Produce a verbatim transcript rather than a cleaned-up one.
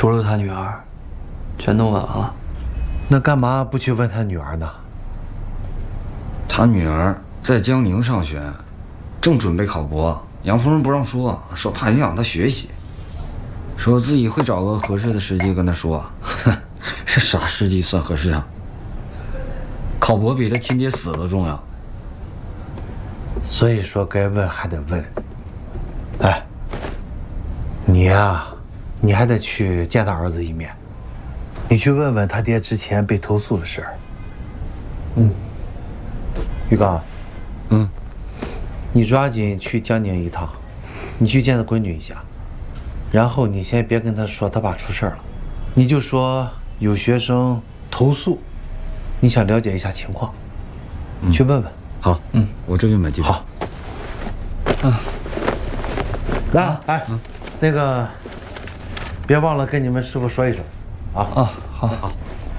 除了他女儿，全都问完了。 那干嘛不去问他女儿呢？ 他女儿在江宁上学，正准备考博，杨夫人不让说，说怕影响他学习，说自己会找个合适的时机跟他说。哼，这啥时机算合适啊？考博比他亲爹死的重要。 所以说该问还得问。哎，你呀，你还得去见他儿子一面，你去问问他爹之前被投诉的事儿。嗯，玉刚， 嗯， 你抓紧去江宁一趟，你去见他闺女一下，然后你先别跟他说他爸出事儿了，你就说有学生投诉，你想了解一下情况， 嗯、 去问问。 好，嗯，我这就买机票。 好，嗯，来，哎，嗯、那个，别忘了跟你们师傅说一声，啊啊，好好。